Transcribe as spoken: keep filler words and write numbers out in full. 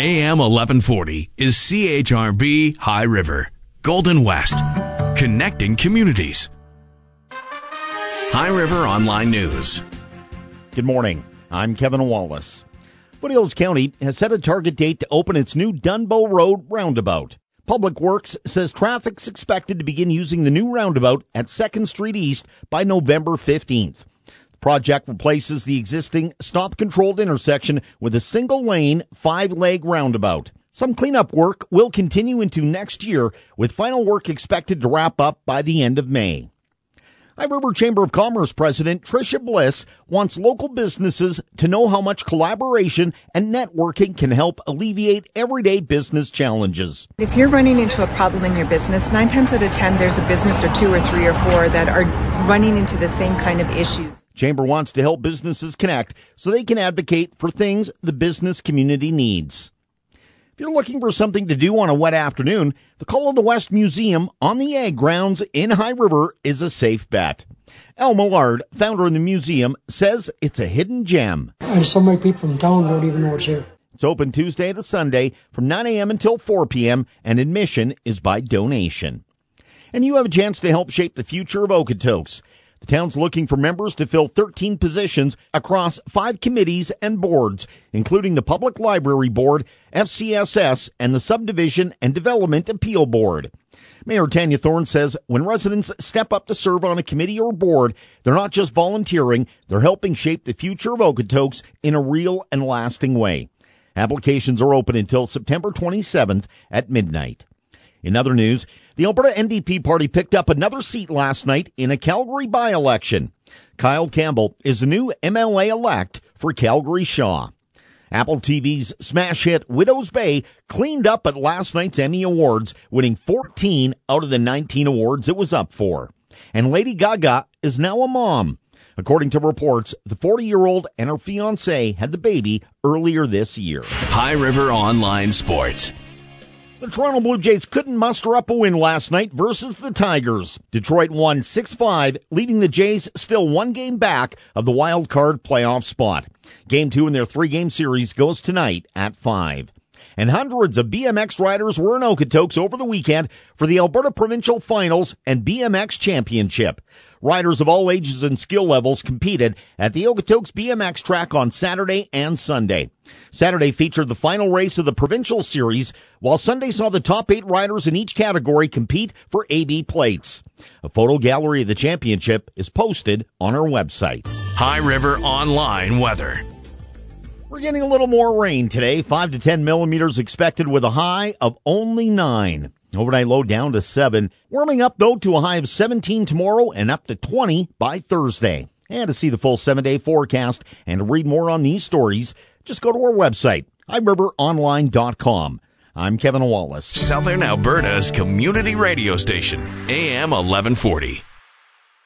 A M eleven forty is C H R B High River, Golden West, connecting communities. High River Online News. Good morning. I'm Kevin Wallace. Foothills County has set a target date to open its new Dunbow Road roundabout. Public Works says traffic's expected to begin using the new roundabout at second Street East by November fifteenth. The project replaces the existing stop-controlled intersection with a single-lane, five-leg roundabout. Some cleanup work will continue into next year, with final work expected to wrap up by the end of May. High River Chamber of Commerce President Tricia Bliss wants local businesses to know how much collaboration and networking can help alleviate everyday business challenges. If you're running into a problem in your business, nine times out of ten, there's a business or two or three or four that are running into the same kind of issues. Chamber wants to help businesses connect so they can advocate for things the business community needs. If you're looking for something to do on a wet afternoon, the Call of the West Museum on the Ag Grounds in High River is a safe bet. Al Millard, founder of the museum, says it's a hidden gem. And so many people in town don't even know it's here. It's open Tuesday to Sunday from nine a.m. until four p.m., and admission is by donation. And you have a chance to help shape the future of Okotoks. The town's looking for members to fill thirteen positions across five committees and boards, including the Public Library Board, F C S S, and the Subdivision and Development Appeal Board. Mayor Tanya Thorne says when residents step up to serve on a committee or board, they're not just volunteering, they're helping shape the future of Okotoks in a real and lasting way. Applications are open until September twenty-seventh at midnight. In other news, the Alberta N D P party picked up another seat last night in a Calgary by-election. Kyle Campbell is the new M L A-elect for Calgary Shaw. Apple T V's smash hit Widow's Bay cleaned up at last night's Emmy Awards, winning fourteen out of the nineteen awards it was up for. And Lady Gaga is now a mom. According to reports, the forty-year-old and her fiancé had the baby earlier this year. High River Online Sports. The Toronto Blue Jays couldn't muster up a win last night versus the Tigers. Detroit won six five, leaving the Jays still one game back of the wild card playoff spot. Game two in their three-game series goes tonight at five. And hundreds of B M X riders were in Okotoks over the weekend for the Alberta Provincial Finals and B M X Championship. Riders of all ages and skill levels competed at the Okotoks B M X track on Saturday and Sunday. Saturday featured the final race of the Provincial Series, while Sunday saw the top eight riders in each category compete for A B plates. A photo gallery of the championship is posted on our website. High River Online Weather. We're getting a little more rain today, five to ten millimeters expected with a high of only nine. Overnight low down to seven. Warming up, though, to a high of seventeen tomorrow and up to twenty by Thursday. And to see the full seven-day forecast and to read more on these stories, just go to our website, high river online dot com. I'm Kevin Wallace. Southern Alberta's community radio station, A M eleven forty.